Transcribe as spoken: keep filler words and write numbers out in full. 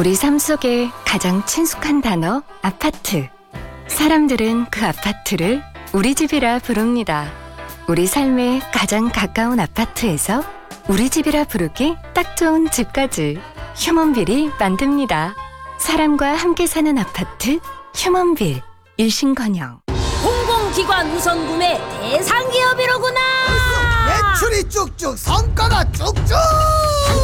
우리 삶 속에 가장 친숙한 단어 아파트. 사람들은 그 아파트를 우리 집이라 부릅니다. 우리 삶에 가장 가까운 아파트에서 우리 집이라 부르기 딱 좋은 집까지 휴먼빌이 만듭니다. 사람과 함께 사는 아파트 휴먼빌. 일신건영. 공공기관 우선 구매 대상 기업이로구나. 매출이 쭉쭉 성과가 쭉쭉